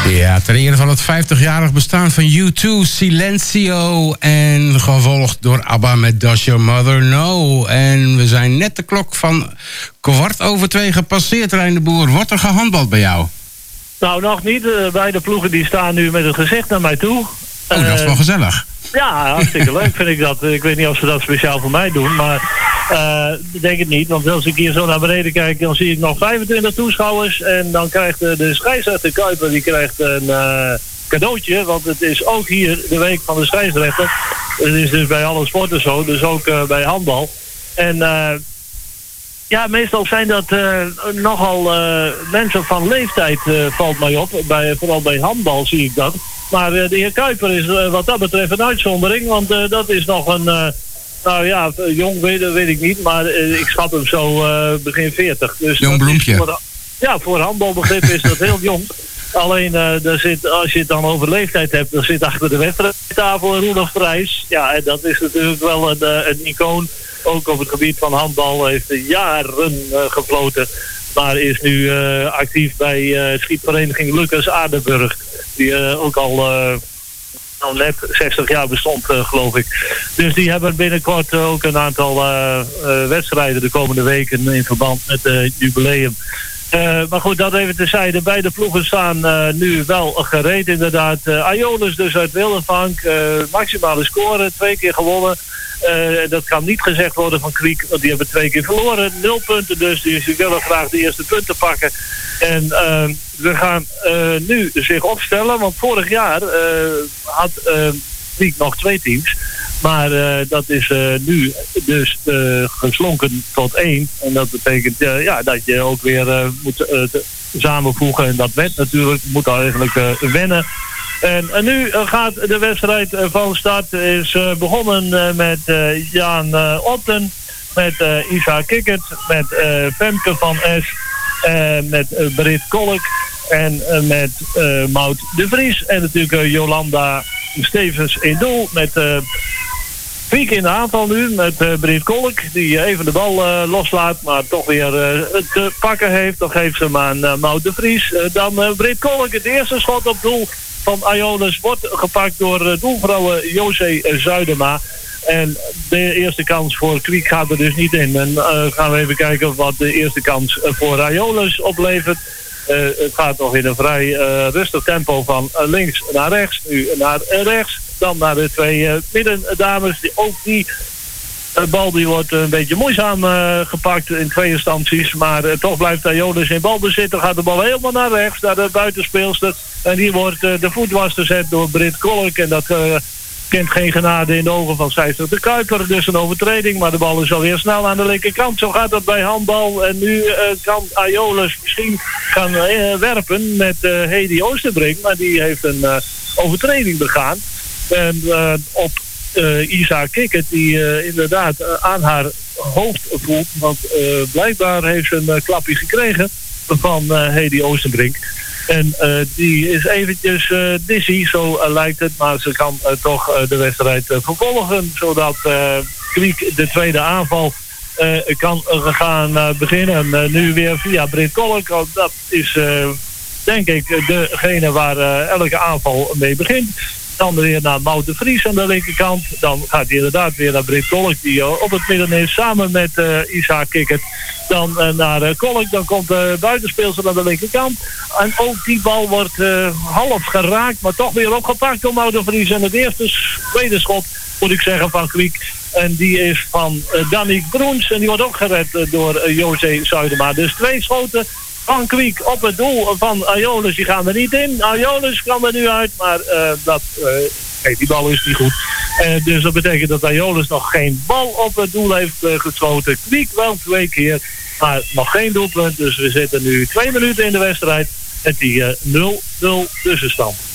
Ja, ter ere van het 50-jarig bestaan van U2, Silencio. En gevolgd door ABBA met Does Your Mother Know. En we zijn net de klok van 2:15 gepasseerd, Rijn de Boer. Wordt er gehandbald bij jou? Nou, nog niet. Beide ploegen die staan nu met het gezicht naar mij toe. Oh, dat is wel gezellig. Ja, hartstikke leuk vind ik dat. Ik weet niet of ze dat speciaal voor mij doen, maar ik denk het niet. Want als ik hier zo naar beneden kijk, dan zie ik nog 25 toeschouwers. En dan krijgt de scheidsrechter Kuiper, die krijgt een cadeautje. Want het is ook hier de week van de scheidsrechter. Het is dus bij alle sporten zo, dus ook bij handbal. En ja, meestal zijn dat nogal mensen van leeftijd, valt mij op. Vooral bij handbal zie ik dat. Maar de heer Kuiper is wat dat betreft een uitzondering. Want dat is nog een, nou ja, jong weet ik niet. Maar ik schat hem zo begin 40. Dus jong bloempje. Voor handbalbegrip is dat heel jong. Alleen, als je het dan over leeftijd hebt, dan zit achter de wedstrijdtafel Roelof Prijs. Ja, en dat is natuurlijk wel een icoon. Ook op het gebied van handbal heeft jaren gefloten. Maar is nu actief bij schietvereniging Lucas Aardenburg. Die ook al net 60 jaar bestond, geloof ik. Dus die hebben binnenkort ook een aantal wedstrijden de komende weken in verband met het jubileum. Maar goed, dat even terzijde. Beide ploegen staan nu wel gereed inderdaad. Aeolus dus uit Wildervank. Maximale score, 2 keer gewonnen. Dat kan niet gezegd worden van Kriek, want die hebben 2 keer verloren. 0 punten dus ze willen graag de eerste punten pakken. En we gaan nu zich opstellen, want vorig jaar had Kriek nog 2 teams. Maar dat is nu dus geslonken tot 1. En dat betekent dat je ook weer moet samenvoegen. En dat wet natuurlijk moet eigenlijk wennen. En nu gaat de wedstrijd van start. Is begonnen met Jaan Otten, met Isa Kikkert, met Femke van S, met Britt Kolk en met Maud de Vries. En natuurlijk Jolanda Stevens in doel met Kriek in de aanval nu met Britt Kolk, die even de bal loslaat, maar toch weer te pakken heeft. Dan geeft ze hem aan Maud de Vries. Dan Britt Kolk, het eerste schot op doel van Aeolus wordt gepakt door doelvrouwen José Zuidema. En de eerste kans voor Kriek gaat er dus niet in. En gaan we even kijken wat de eerste kans voor Aeolus oplevert. Het gaat nog in een vrij rustig tempo van links naar rechts. Nu naar rechts. Dan naar de 2 middendames. Die bal die wordt een beetje moeizaam gepakt in 2 instanties. Maar toch blijft Aeolus in balbezit. Dan gaat de bal helemaal naar rechts, naar de buitenspeelster. En hier wordt de voet vastgezet door Britt Kolk. En dat kent geen genade in de ogen van scheidsrechter Kuiper. Dus een overtreding, maar de bal is alweer snel aan de linkerkant. Zo gaat dat bij handbal. En nu kan Aeolus misschien gaan werpen met Hedy Oosterbrink. Maar die heeft een overtreding begaan. En op Isa Kikkert, die inderdaad aan haar hoofd voelt. Want blijkbaar heeft ze een klapje gekregen van Hedy Oosterbrink. En die is eventjes dizzy, zo lijkt het. Maar ze kan toch de wedstrijd vervolgen. Zodat Kriek de tweede aanval kan gaan beginnen. En nu weer via Britt Kolk. Dat is denk ik degene waar elke aanval mee begint. Dan weer naar Maud de Vries aan de linkerkant. Dan gaat hij inderdaad weer naar Britt Kolk, die op het midden is, samen met Isa Kikkert. Dan naar Kolk, dan komt de buitenspeelster aan de linkerkant. En ook die bal wordt half geraakt, maar toch weer opgepakt door Maud de Vries. En het tweede schot, moet ik zeggen, van Kriek. En die is van Danique Broens. En die wordt ook gered door José Zuidema. Dus 2 schoten van Kriek op het doel van Aeolus. Die gaan er niet in. Aeolus kan er nu uit, maar die bal is niet goed. Dus dat betekent dat Aeolus nog geen bal op het doel heeft geschoten. Kriek wel 2 keer, maar nog geen doelpunt. Dus we zitten nu 2 minuten in de wedstrijd met die 0-0 tussenstand.